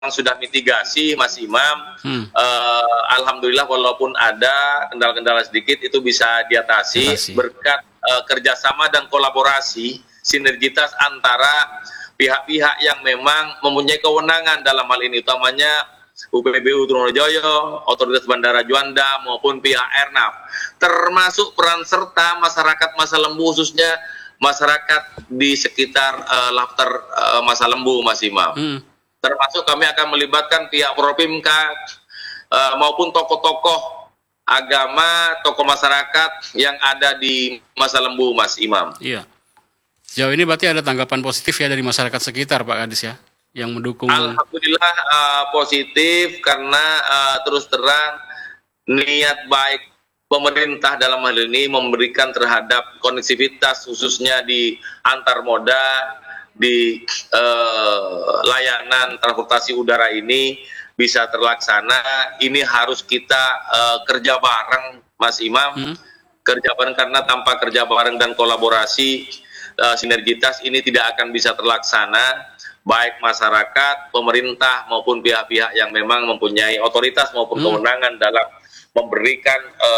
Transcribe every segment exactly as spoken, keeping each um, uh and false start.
sudah mitigasi Mas Imam, Hmm. uh, alhamdulillah walaupun ada kendala-kendala sedikit itu bisa diatasi Diatasi. berkat uh, kerjasama dan kolaborasi sinergitas antara pihak-pihak yang memang mempunyai kewenangan dalam hal ini, utamanya U P B U Trunojoyo, Otoritas Bandara Juanda maupun pihak Airnav, termasuk peran serta masyarakat Masa Lembu, khususnya masyarakat di sekitar uh, Lafter uh, Masa Lembu, Mas Imam. Hmm. Termasuk kami akan melibatkan pihak Propimka uh, maupun tokoh-tokoh agama, tokoh masyarakat yang ada di Masa Lembu, Mas Imam. Iya. Sejauh ini berarti ada tanggapan positif ya dari masyarakat sekitar, Pak Kadis ya, yang mendukung. Alhamdulillah uh, positif karena uh, terus terang niat baik pemerintah dalam hal ini memberikan terhadap konektivitas khususnya di antar moda, di eh, layanan transportasi udara ini bisa terlaksana. Ini harus kita eh, kerja bareng, Mas Imam, hmm. kerja bareng, karena tanpa kerja bareng dan kolaborasi eh, sinergitas ini tidak akan bisa terlaksana, baik masyarakat, pemerintah maupun pihak-pihak yang memang mempunyai otoritas maupun hmm. kewenangan dalam memberikan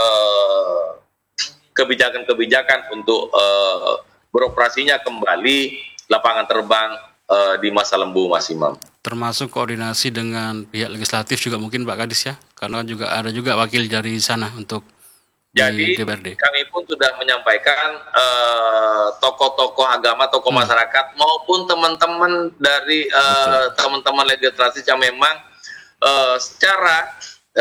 kebijakan-kebijakan untuk eh, beroperasinya kembali lapangan terbang uh, di Masa Lembu, Mas Imam. Termasuk koordinasi dengan pihak legislatif juga mungkin, Pak Kadis ya, karena juga ada juga wakil dari sana untuk jadi di D P R D. Kami pun sudah menyampaikan tokoh-tokoh uh, agama, tokoh hmm. masyarakat maupun teman-teman dari teman-teman uh, legislatif yang memang uh, secara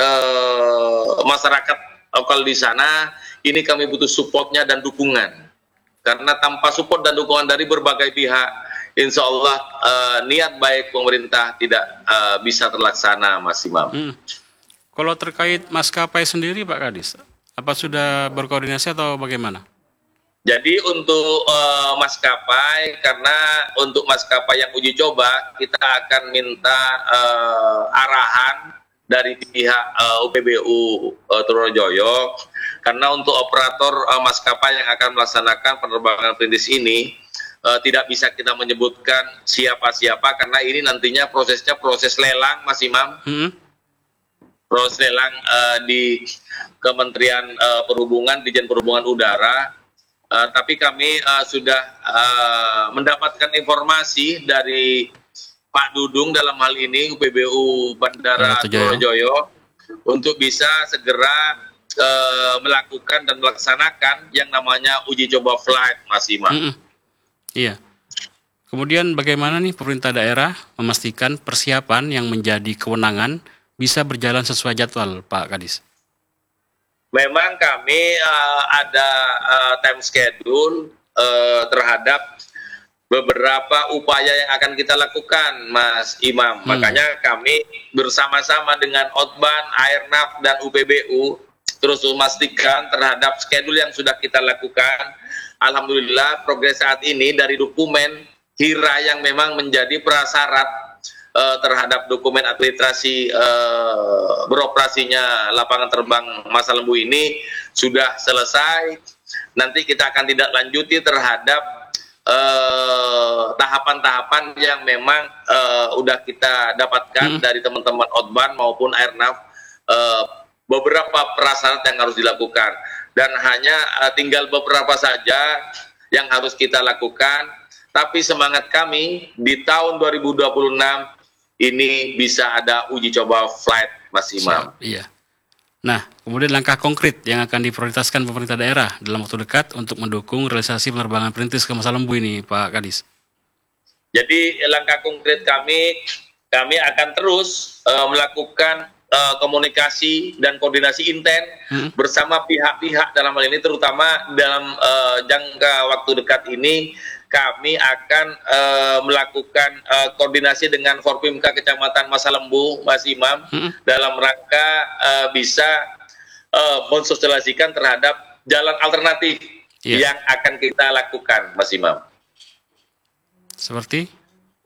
uh, masyarakat lokal di sana ini kami butuh supportnya dan dukungan. Karena tanpa support dan dukungan dari berbagai pihak, insya Allah uh, niat baik pemerintah tidak uh, bisa terlaksana, Mas Imam. Hmm. Kalau terkait maskapai sendiri, Pak Kadis, apa sudah berkoordinasi atau bagaimana? Jadi untuk uh, maskapai, karena untuk maskapai yang uji coba, kita akan minta uh, arahan dari pihak uh, U P B U uh, Trunojoyo, karena untuk operator uh, maskapai yang akan melaksanakan penerbangan perintis ini uh, tidak bisa kita menyebutkan siapa-siapa, karena ini nantinya prosesnya proses lelang, Mas Imam. Hmm. Proses lelang uh, di Kementerian uh, Perhubungan, Ditjen Perhubungan Udara. Uh, tapi kami uh, sudah uh, mendapatkan informasi dari Pak Dudung dalam hal ini U P B U Bandara Trunojoyo untuk bisa segera uh, melakukan dan melaksanakan yang namanya uji coba flight, Mas Imam. Mm-mm. Iya. Kemudian bagaimana nih pemerintah daerah memastikan persiapan yang menjadi kewenangan bisa berjalan sesuai jadwal, Pak Kadis? Memang kami uh, ada uh, time schedule uh, terhadap beberapa upaya yang akan kita lakukan, Mas Imam. Hmm. Makanya kami bersama-sama dengan Otban, Airnav, dan U P B U terus memastikan terhadap schedule yang sudah kita lakukan. Alhamdulillah progres saat ini dari dokumen HIRA yang memang menjadi prasyarat uh, terhadap dokumen akreditasi uh, beroperasinya lapangan terbang Masa Lembu ini sudah selesai. Nanti kita akan tidak lanjuti terhadap tahapan-tahapan uh, yang memang uh, udah kita dapatkan hmm. dari teman-teman Otban maupun Airnav, uh, beberapa prasyarat yang harus dilakukan, dan hanya uh, tinggal beberapa saja yang harus kita lakukan. Tapi semangat kami di tahun dua ribu dua puluh enam ini bisa ada uji coba flight, Mas Imam. Siap, iya. Nah, kemudian langkah konkret yang akan diprioritaskan pemerintah daerah dalam waktu dekat untuk mendukung realisasi penerbangan perintis ke Masa Lembu ini, Pak Kadis. Jadi langkah konkret kami, kami akan terus uh, melakukan uh, komunikasi dan koordinasi intens hmm. bersama pihak-pihak dalam hal ini, terutama dalam uh, jangka waktu dekat ini kami akan uh, melakukan uh, koordinasi dengan Forpimka Kecamatan Masa Lembu, Mas Imam, hmm. dalam rangka uh, bisa uh, mensosialisasikan terhadap jalan alternatif yeah. yang akan kita lakukan, Mas Imam. Seperti?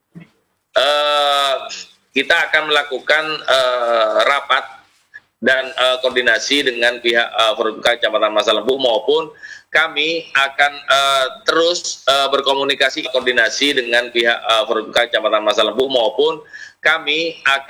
Uh, kita akan melakukan uh, rapat dan uh, koordinasi dengan pihak uh, Forpimka Kecamatan Masa Lembu, maupun kami akan uh, terus uh, berkomunikasi koordinasi dengan pihak uh, Forpimka Kecamatan Masa Lembu, maupun kami akan